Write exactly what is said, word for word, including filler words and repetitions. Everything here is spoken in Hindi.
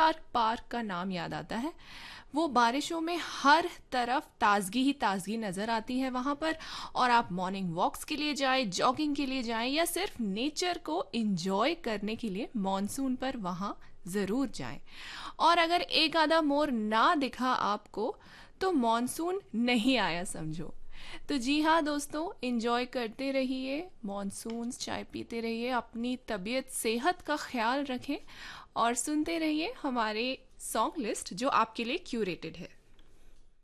पार्क पार्क का नाम याद आता है। वो बारिशों में हर तरफ ताजगी ही ताजगी नज़र आती है वहाँ पर। और आप मॉर्निंग वॉक्स के लिए जाएं, जॉगिंग के लिए जाएं या सिर्फ नेचर को इंजॉय करने के लिए मॉनसून पर वहाँ ज़रूर जाएं। और अगर एक आधा मोर ना दिखा आपको तो मॉनसून नहीं आया समझो। तो जी हाँ दोस्तों, इंजॉय करते रहिए मॉनसून, चाय पीते रहिए, अपनी तबीयत सेहत का ख्याल रखें और सुनते रहिए हमारे सॉन्ग लिस्ट जो आपके लिए क्यूरेटेड है।